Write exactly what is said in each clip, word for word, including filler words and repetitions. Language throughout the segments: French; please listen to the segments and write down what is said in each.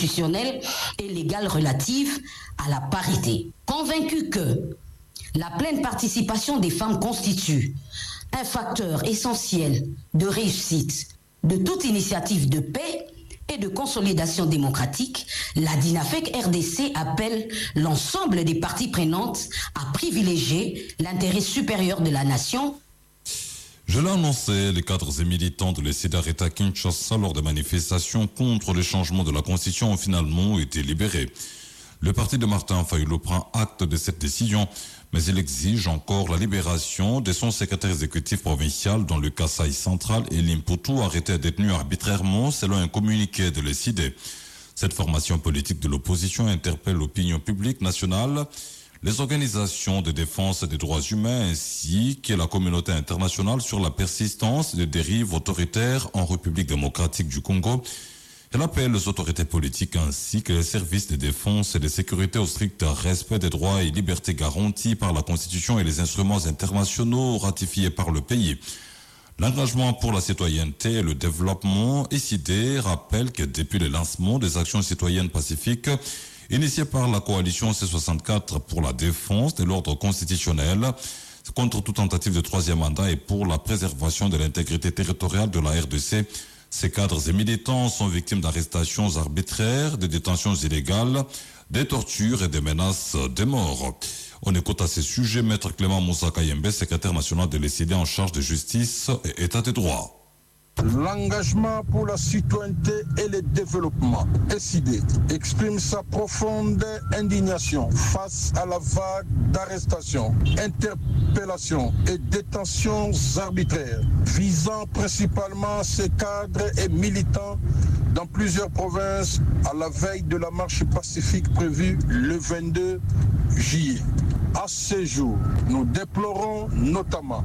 constitutionnelle et légale relative à la parité. Convaincu que la pleine participation des femmes constitue un facteur essentiel de réussite de toute initiative de paix et de consolidation démocratique, la DINAFEC R D C appelle l'ensemble des parties prenantes à privilégier l'intérêt supérieur de la nation. Je l'ai annoncé, les cadres et militants de l'E C D arrêtés à Kinshasa lors des manifestations contre le changement de la Constitution ont finalement été libérés. Le parti de Martin Fayulu prend acte de cette décision, mais il exige encore la libération de son secrétaire exécutif provincial dans le Kasaï central et Limpotou, arrêté et détenu arbitrairement selon un communiqué de l'E C D. Cette formation politique de l'opposition interpelle l'opinion publique nationale, les organisations de défense des droits humains ainsi que la communauté internationale sur la persistance des dérives autoritaires en République démocratique du Congo. Elle appelle les autorités politiques ainsi que les services de défense et de sécurité au strict respect des droits et libertés garantis par la Constitution et les instruments internationaux ratifiés par le pays. L'engagement pour la citoyenneté et le développement E C D rappelle que depuis le lancement des actions citoyennes pacifiques initiées par la coalition C soixante-quatre pour la défense de l'ordre constitutionnel contre toute tentative de troisième mandat et pour la préservation de l'intégrité territoriale de la R D C, ces cadres et militants sont victimes d'arrestations arbitraires, de détentions illégales, des tortures et des menaces de mort. On écoute à ces sujets Maître Clément Moussa Kayembe, secrétaire national de l'E C D en charge de justice et état de droit. L'engagement pour la citoyenneté et le développement, E C D, exprime sa profonde indignation face à la vague d'arrestations, interpellations et détentions arbitraires visant principalement ces cadres et militants dans plusieurs provinces à la veille de la marche pacifique prévue le vingt-deux juillet. À ce jour, nous déplorons notamment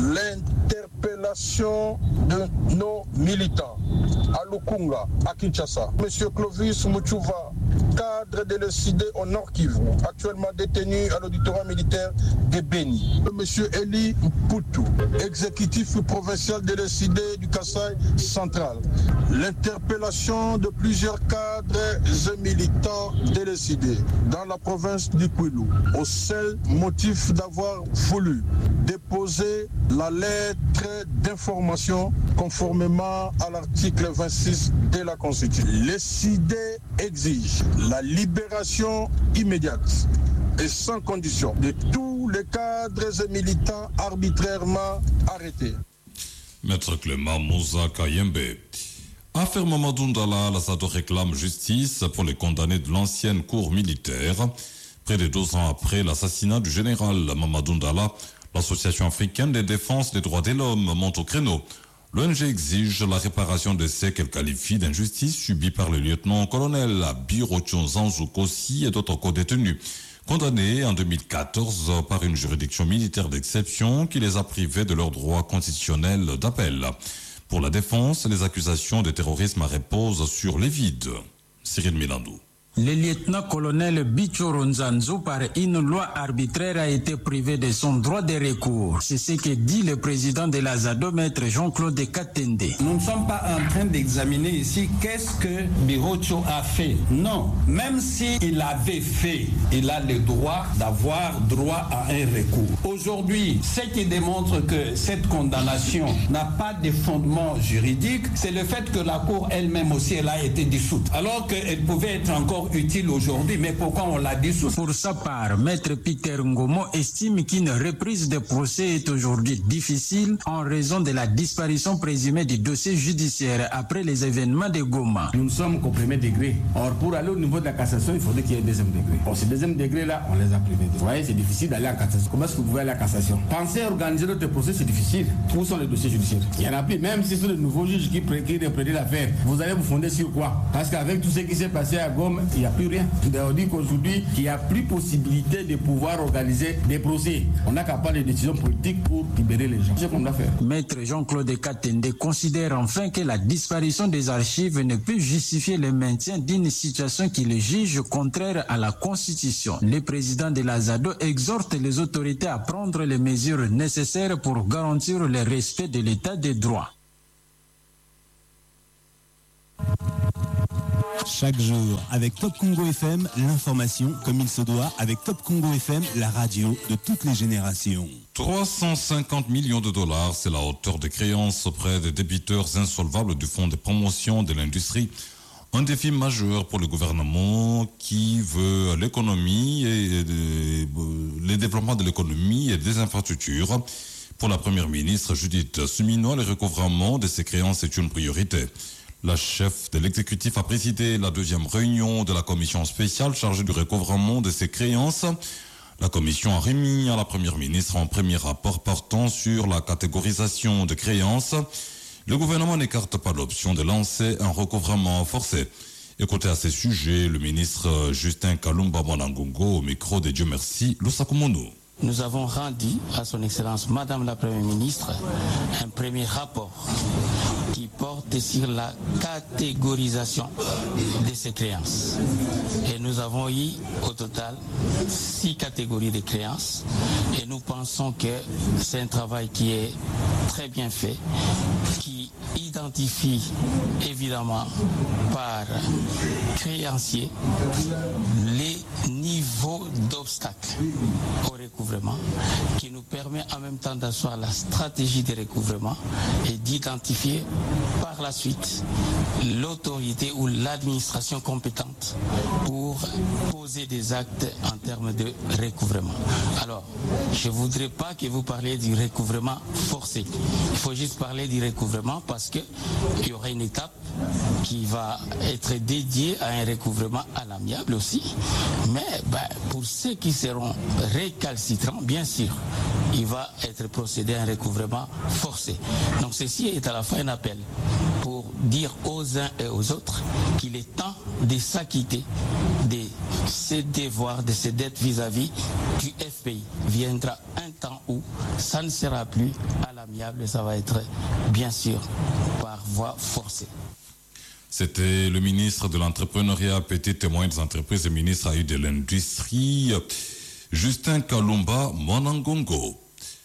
l'interpellation de nos militants à Lukunga, à Kinshasa. Monsieur Clovis Mouchouva, cadre de l'E C D au Nord Kivu, actuellement détenu à l'auditorat militaire de Beni. Monsieur Eli Mpoutou, exécutif provincial de l'E C D du Kasaï central. L'interpellation de plusieurs cadres et militants de l'E C D dans la province du Kwilu, au seul motif d'avoir voulu déposer la lettre d'information conformément à l'article vingt-six de la Constitution. L'E C D exige la libération immédiate et sans condition de tous les cadres et militants arbitrairement arrêtés. Maître Clément Moussa Kayembe. Affaire Mamadou Ndala, la SADO réclame justice pour les condamnés de l'ancienne cour militaire. Près de deux ans après l'assassinat du général Mamadou Ndala, l'Association africaine de défense des droits de l'homme monte au créneau. L'O N G exige la réparation de ce qu'elle qualifie d'injustice subie par le lieutenant-colonel Birochon Zanzou-Kossi et d'autres co-détenus, condamnés en deux mille quatorze par une juridiction militaire d'exception qui les a privés de leur droit constitutionnel d'appel. Pour la défense, les accusations de terrorisme reposent sur les vides. Cyril Milandou. Le lieutenant-colonel Bichoro Nzanzu, par une loi arbitraire, a été privé de son droit de recours. C'est ce que dit le président de la ZADO, maître Jean-Claude Katende. Nous ne sommes pas en train d'examiner ici qu'est-ce que Birocho a fait. Non, même s'il avait fait, il a le droit d'avoir droit à un recours. Aujourd'hui, ce qui démontre que cette condamnation n'a pas de fondement juridique, c'est le fait que la Cour elle-même aussi, elle a été dissoute. Alors qu'elle pouvait être encore utile aujourd'hui, mais pourquoi on l'a dissoute? Pour sa part, maître Peter Ngomo estime qu'une reprise de procès est aujourd'hui difficile en raison de la disparition présumée du dossier judiciaire après les événements de Goma. Nous ne sommes qu'au premier degré. Or, pour aller au niveau de la cassation, il faudrait qu'il y ait un deuxième degré. Or, ce deuxième degré-là, on les a privés. Vous voyez, c'est difficile d'aller en cassation. Comment est-ce que vous pouvez aller en cassation? Penser à organiser notre procès, c'est difficile. Où sont les dossiers judiciaires? Il y en a plus. Même si c'est le nouveau juge qui reprend l'affaire, vous allez vous fonder sur quoi? Parce qu'avec tout ce qui s'est passé à Goma, il n'y a plus rien. On dit qu'aujourd'hui, il n'y a plus possibilité de pouvoir organiser des procès. On n'a qu'à prendre des décisions politiques pour libérer les gens. C'est ce qu'on doit faire. Maître Jean-Claude Katende considère enfin que la disparition des archives ne peut justifier le maintien d'une situation qui le juge contraire à la Constitution. Le président de la ZADO exhorte les autorités à prendre les mesures nécessaires pour garantir le respect de l'état de droit. Chaque jour, avec Top Congo F M, l'information comme il se doit, avec Top Congo F M, la radio de toutes les générations. trois cent cinquante millions de dollars, c'est la hauteur des créances auprès des débiteurs insolvables du Fonds de promotion de l'industrie. Un défi majeur pour le gouvernement qui veut l'économie et le développement de l'économie et des infrastructures. Pour la première ministre Judith Suminwa, le recouvrement de ces créances est une priorité. La chef de l'exécutif a présidé la deuxième réunion de la commission spéciale chargée du recouvrement de ces créances. La commission a remis à la première ministre un premier rapport portant sur la catégorisation de créances. Le gouvernement n'écarte pas l'option de lancer un recouvrement forcé. Écoutez à ce sujet le ministre Justin Kalumba Mwanangongo au micro de Dieu merci, Lusakumono. Nous avons rendu à son Excellence Madame la Première ministre un premier rapport qui porte sur la catégorisation de ces créances. Et nous avons eu au total six catégories de créances et nous pensons que c'est un travail qui est très bien fait, qui identifie évidemment par créancier les niveaux d'obstacles au recouvrement, qui nous permet en même temps d'asseoir la stratégie de recouvrement et d'identifier par la suite l'autorité ou l'administration compétente pour poser des actes en termes de recouvrement. Alors, je ne voudrais pas que vous parliez du recouvrement forcé. Il faut juste parler du recouvrement parce qu'il y aura une étape qui va être dédiée à un recouvrement à l'amiable aussi. Mais ben, pour ceux qui seront récalcitrants, bien sûr, il va être procédé à un recouvrement forcé. Donc ceci est à la fin un appel pour dire aux uns et aux autres qu'il est temps de s'acquitter de ses devoirs, de ses dettes vis-à-vis du F P I. Viendra un temps où ça ne sera plus à l'amiable et ça va être bien sûr par voie forcée. C'était le ministre de l'Entrepreneuriat, Petites et Moyennes Entreprises et ministre de l'Industrie, Justin Kalumba Mwanangongo.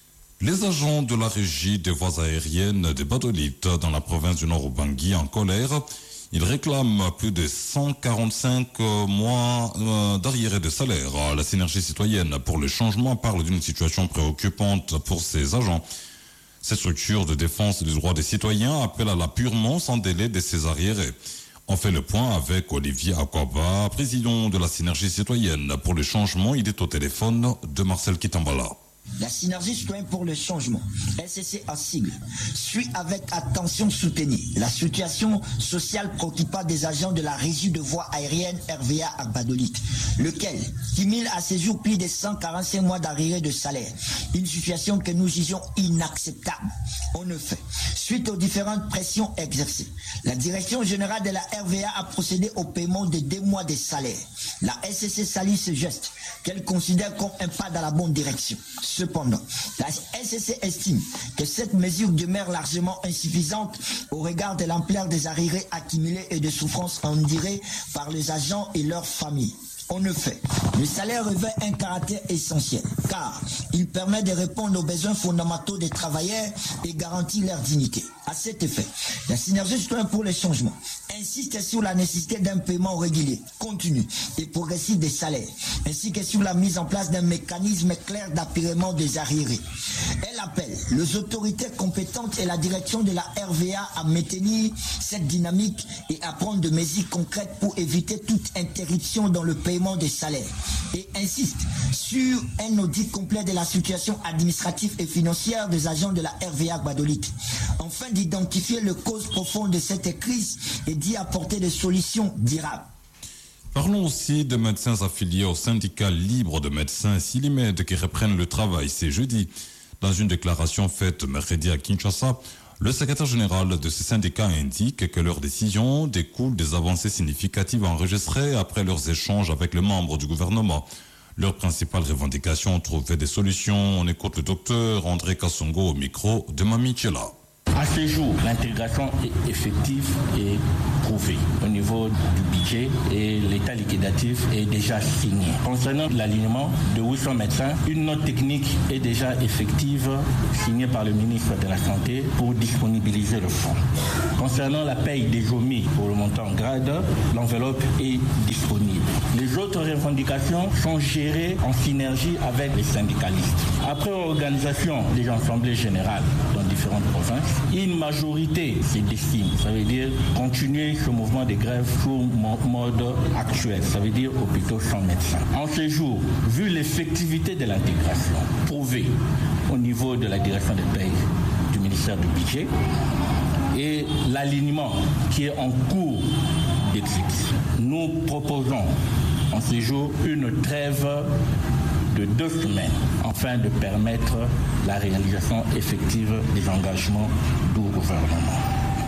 Les agents de la régie des voies aériennes de Badolite dans la province du Nord Ubangi en colère. Ils réclament plus de cent quarante-cinq mois d'arriérés de salaire. La Synergie citoyenne pour le changement parle d'une situation préoccupante pour ces agents. Cette structure de défense des droits des citoyens appelle à l'appurement sans délai de ces arriérés. On fait le point avec Olivier Akwaba, président de la Synergie citoyenne pour le changement. Il est au téléphone de Marcel Kitambala. La Synergie citoyenne pour le changement, S C C en sigle, suit avec attention soutenue la situation sociale préoccupante des agents de la régie de voies aériennes R V A à Badolite, lequel cumule à ce jour plus de cent quarante-cinq mois d'arriérés de salaire. Une situation que nous jugeons inacceptable. En effet, suite aux différentes pressions exercées, la direction générale de la R V A a procédé au paiement de deux mois de salaire. La S C C salue ce geste qu'elle considère comme un pas dans la bonne direction. Cependant, la S C C estime que cette mesure demeure largement insuffisante au regard de l'ampleur des arriérés accumulés et de souffrances endurées par les agents et leurs familles. En effet, le salaire revêt un caractère essentiel car il permet de répondre aux besoins fondamentaux des travailleurs et garantit leur dignité. À cet effet, la Synergie citoyenne pour le changement insiste sur la nécessité d'un paiement régulier, continu et progressif des salaires, ainsi que sur la mise en place d'un mécanisme clair d'appurement des arriérés. Elle appelle les autorités compétentes et la direction de la R V A à maintenir cette dynamique et à prendre de mesures concrètes pour éviter toute interruption dans le paiement des salaires et insiste sur un audit complet de la situation administrative et financière des agents de la R V A Badolite, afin d'identifier les causes profondes de cette crise et d'y apporter des solutions durables. Parlons aussi des médecins affiliés au syndicat libre de médecins Silimed qui reprennent le travail ce jeudi. Dans une déclaration faite mercredi à Kinshasa, le secrétaire général de ce syndicat indique que leur décision découle des avancées significatives enregistrées après leurs échanges avec les membres du gouvernement. Leur principale revendication, trouver des solutions. On écoute le docteur André Kassongo au micro de Mami Tchela. À ce jour, l'intégration est effective et prouvée au niveau du budget et l'état liquidatif est déjà signé. Concernant l'alignement de huit cents médecins, une note technique est déjà effective signée par le ministre de la Santé pour disponibiliser le fonds. Concernant la paye des O M I pour le montant grade, l'enveloppe est disponible. Les autres revendications sont gérées en synergie avec les syndicalistes. Après organisation des assemblées générales dans différentes provinces, une majorité se dessine. Ça veut dire continuer ce mouvement de grève sous mode actuel. Ça veut dire hôpitaux sans médecins. En ce jour, vu l'effectivité de l'intégration prouvée au niveau de la direction des payes du ministère du Budget et l'alignement qui est en cours d'exécution, nous proposons en ce jour une trêve de deux semaines afin de permettre la réalisation effective des engagements du gouvernement.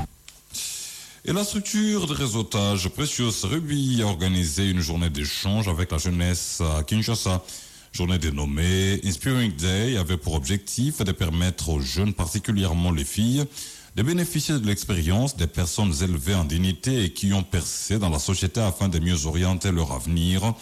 Et la structure de réseautage Precious Ruby a organisé une journée d'échange avec la jeunesse à Kinshasa. Journée dénommée Inspiring Day avait pour objectif de permettre aux jeunes, particulièrement les filles, de bénéficier de l'expérience des personnes élevées en dignité et qui ont percé dans la société afin de mieux orienter leur avenir.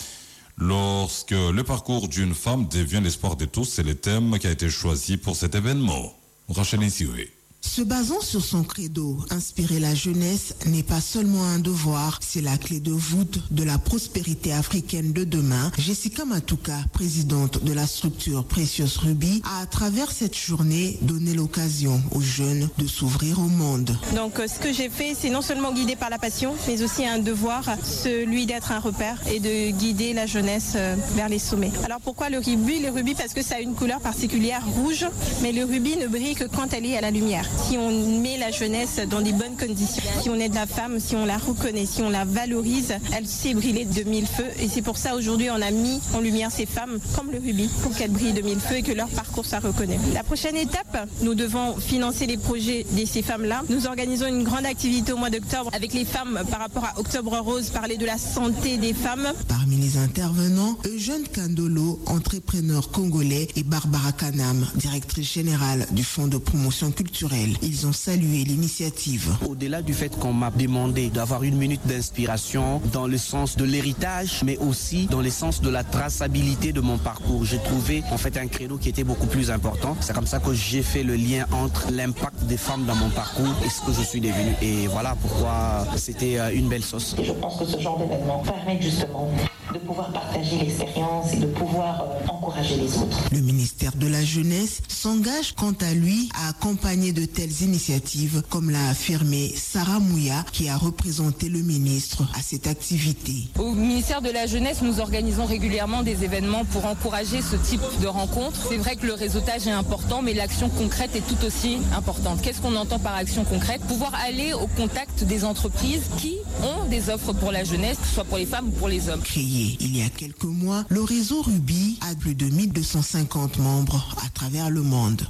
Lorsque le parcours d'une femme devient l'espoir de tous, c'est le thème qui a été choisi pour cet événement. Rachel Insioué. Se basant sur son credo, inspirer la jeunesse n'est pas seulement un devoir, c'est la clé de voûte de la prospérité africaine de demain. Jessica Matuka, présidente de la structure Precious Ruby, a à travers cette journée donné l'occasion aux jeunes de s'ouvrir au monde. Donc ce que j'ai fait, c'est non seulement guidé par la passion, mais aussi un devoir, celui d'être un repère et de guider la jeunesse vers les sommets. Alors pourquoi le rubis? Le rubis parce que ça a une couleur particulière rouge, mais le rubis ne brille que quand elle est à la lumière. Si on met la jeunesse dans des bonnes conditions, si on aide la femme, si on la reconnaît, si on la valorise, elle sait briller de mille feux. Et c'est pour ça aujourd'hui on a mis en lumière ces femmes comme le rubis pour qu'elles brillent de mille feux et que leur parcours soit reconnu. La prochaine étape, nous devons financer les projets de ces femmes-là. Nous organisons une grande activité au mois d'octobre avec les femmes par rapport à Octobre Rose, parler de la santé des femmes. Parmi les intervenants, Eugène Kandolo, entrepreneur congolais, et Barbara Kanam, directrice générale du Fonds de promotion culturelle. Ils ont salué l'initiative. Au-delà du fait qu'on m'a demandé d'avoir une minute d'inspiration dans le sens de l'héritage, mais aussi dans le sens de la traçabilité de mon parcours, j'ai trouvé en fait un credo qui était beaucoup plus important. C'est comme ça que j'ai fait le lien entre l'impact des femmes dans mon parcours et ce que je suis devenu. Et voilà pourquoi c'était une belle sauce. Et je pense que ce genre d'événement permet justement de pouvoir partager l'expérience et de pouvoir euh, encourager les autres. Le ministère de la Jeunesse s'engage quant à lui à accompagner de telles initiatives, comme l'a affirmé Sarah Mouya, qui a représenté le ministre à cette activité. Au ministère de la Jeunesse, nous organisons régulièrement des événements pour encourager ce type de rencontres. C'est vrai que le réseautage est important, mais l'action concrète est tout aussi importante. Qu'est-ce qu'on entend par action concrète? Pouvoir aller au contact des entreprises qui ont des offres pour la jeunesse, que ce soit pour les femmes ou pour les hommes. Créé il y a quelques mois, le réseau Ruby a plus de mille deux cent cinquante membres à travers le monde.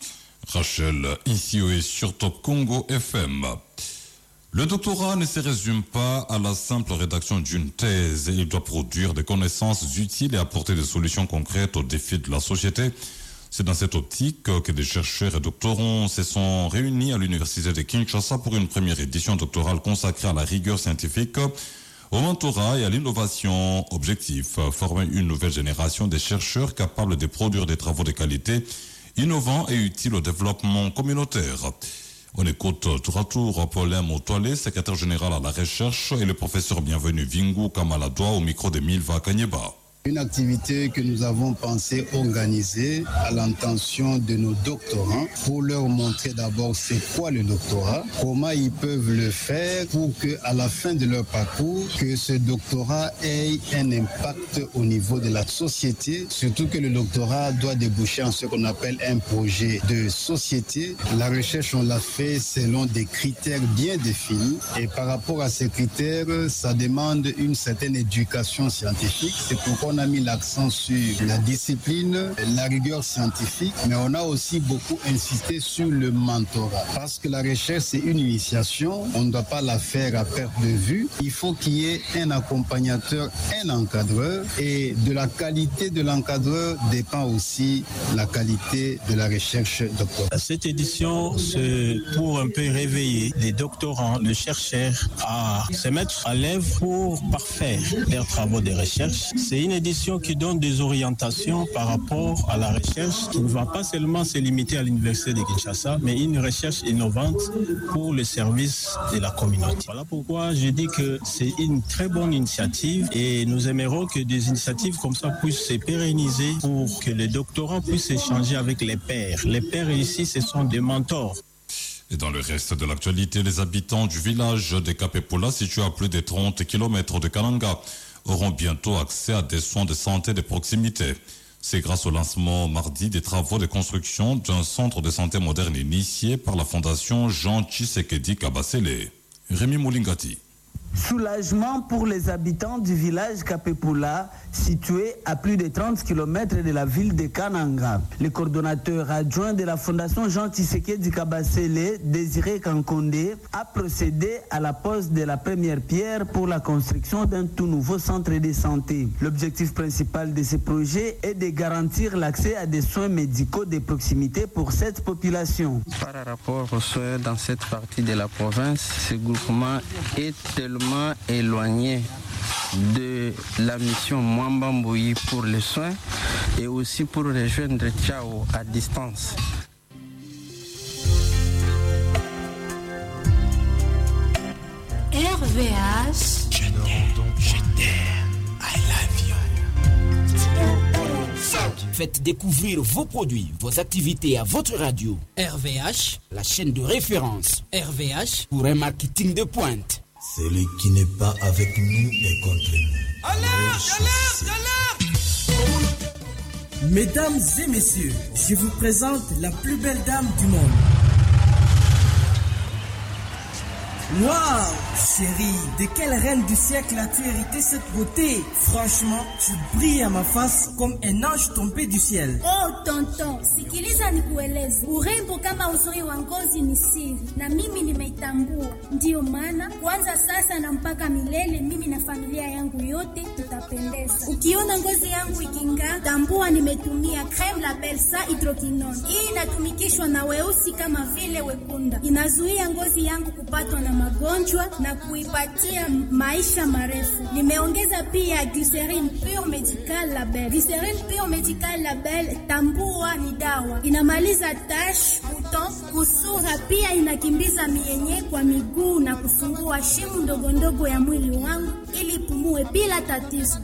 Rachel, ici et sur Top Congo F M. Le doctorat ne se résume pas à la simple rédaction d'une thèse. Il doit produire des connaissances utiles et apporter des solutions concrètes aux défis de la société. C'est dans cette optique que des chercheurs et doctorants se sont réunis à l'université de Kinshasa pour une première édition doctorale consacrée à la rigueur scientifique, au mentorat et à l'innovation. Objectif, former une nouvelle génération de chercheurs capables de produire des travaux de qualité, innovants et utiles au développement communautaire. On écoute tour à tour Paulin Motoile, secrétaire général à la recherche, et le professeur bienvenu Vingu Kamaladoa au micro de Milva Kanyeba. Une activité que nous avons pensé organiser à l'intention de nos doctorants pour leur montrer d'abord c'est quoi le doctorat, comment ils peuvent le faire pour qu'à la fin de leur parcours, que ce doctorat ait un impact au niveau de la société, surtout que le doctorat doit déboucher en ce qu'on appelle un projet de société. La recherche, on l'a fait selon des critères bien définis et par rapport à ces critères, ça demande une certaine éducation scientifique. C'est pourquoi on a mis l'accent sur la discipline, la rigueur scientifique, mais on a aussi beaucoup insisté sur le mentorat. Parce que la recherche, c'est une initiation, on ne doit pas la faire à perte de vue. Il faut qu'il y ait un accompagnateur, un encadreur, et de la qualité de l'encadreur dépend aussi la qualité de la recherche doctorale. Cette édition, c'est pour un peu réveiller les doctorants, les chercheurs à se mettre à l'œuvre pour parfaire leurs travaux de recherche. C'est une édition qui donne des orientations par rapport à la recherche qui ne va pas seulement se limiter à l'Université de Kinshasa, mais une recherche innovante pour le service de la communauté. Voilà pourquoi je dis que c'est une très bonne initiative et nous aimerons que des initiatives comme ça puissent se pérenniser pour que les doctorants puissent échanger avec les pairs. Les pairs ici, ce sont des mentors. Et dans le reste de l'actualité, les habitants du village de Kapepola, situé à plus de trente kilomètres de Kananga, auront bientôt accès à des soins de santé de proximité. C'est grâce au lancement mardi des travaux de construction d'un centre de santé moderne initié par la fondation Jean Tshisekedi Kabasele. Rémi Moulingati. Soulagement pour les habitants du village Kapepola, situé à plus de trente kilomètres de la ville de Kananga. Le coordonnateur adjoint de la fondation Jean Tshisekedi Kabasele, Désiré Kankonde, a procédé à la pose de la première pierre pour la construction d'un tout nouveau centre de santé. L'objectif principal de ce projet est de garantir l'accès à des soins médicaux de proximité pour cette population. Par rapport aux soins dans cette partie de la province, ce groupement est tellement éloigné de la mission Mwambamboui pour les soins et aussi pour rejoindre Tchao à distance. R V H, je t'aime, je t'aime, I love you. Faites découvrir vos produits, vos activités à votre radio. R V H, la chaîne de référence. R V H pour un marketing de pointe. Celui qui n'est pas avec nous est contre nous. Alerte, alerte, alerte. Mesdames et messieurs, je vous présente la plus belle dame du monde. Waouh, chérie, de quelle reine du siècle as-tu hérité cette beauté? Franchement, tu brilles à ma face comme un ange tombé du ciel. Oh tonton, sikiliza nikueleze. Urembo kama uzuri wa ngozi ni siri, na mimi nimeitambua. Ndiyo maana kuanza sasa na mpaka milele, mimi na familia yangu yote tutapendeza. Ukiona ngozi yangu iking'aa, tambua nimetumia crème la Belsa hydroquinone. Hii inatumikishwa na weusi kama vile wekunda. Inazuia ngozi yangu kupatwa na magonjwa na kuipatia maisha marefu. Nimeongeza pia glycerine pure medical label. Glycerine pure medical label, tambua ni dawa. Inamaliza tash, buton, kusura, pia inakimbiza mienye kwa miguu na kufungua shimo ndogo ndogo ya mwili wangu ili pumue bila tatizo.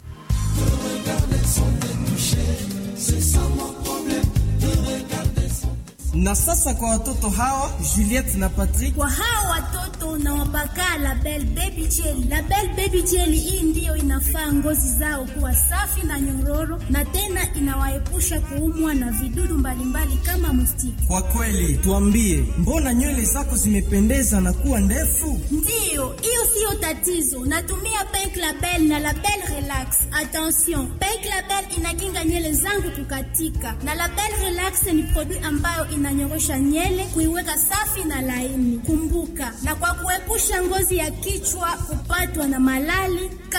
Na sasa kwa watoto hawa Juliette na Patrick, kwa hawa watoto na wapaka Label Baby Jelly. Label Baby Jelly hii ndiyo inafaa ngozi zao kuwa safi na nyororo, na tena inawaepusha kuumwa na vidudu mbalimbali kama mustiki. Kwa kweli, tuambie, mbona nywele zako zimependeza na kuwa ndefu? Ndiyo, hiyo sio tatizo. Natumia Pink Label na Label Relax. Attention, Pink Label inakinga nywele zangu kukatika, na Label Relax ni produit ambayo inanyorosha nywele kuiweka safi na laini. Kumbuka, na kwa kuepusha ngozi ya kichwa kupatwa na malali